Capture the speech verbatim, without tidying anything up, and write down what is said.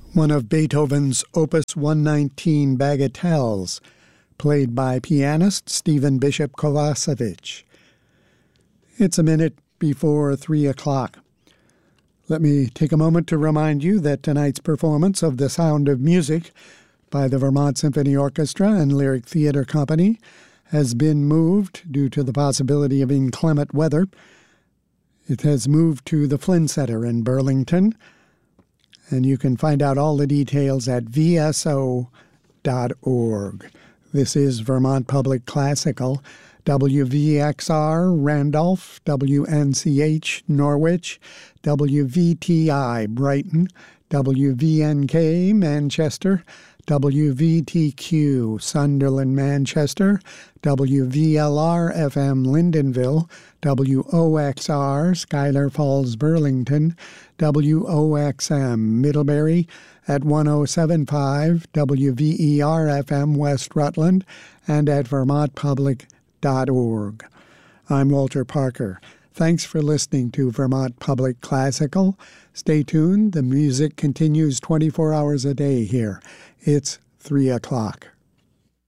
one of Beethoven's Opus one nineteen bagatelles, played by pianist Stephen Bishop Kovacevic. It's a minute before three o'clock. Let me take a moment to remind you that tonight's performance of The Sound of Music by the Vermont Symphony Orchestra and Lyric Theater Company has been moved due to the possibility of inclement weather. It has moved to the Flynn Center in Burlington, and you can find out all the details at v s o dot org. This is Vermont Public Classical, W V X R Randolph, W N C H Norwich, W V T I Brighton, W V N K Manchester, W V T Q Sunderland Manchester, W V L R F M Lyndonville, W O X R Schuyler Falls Burlington, W O X M Middlebury at one oh seven point five, W V E R F M West Rutland, and at vermont public dot org. I'm Walter Parker. Thanks for listening to Vermont Public Classical. Stay tuned. The music continues twenty-four hours a day here. It's three o'clock.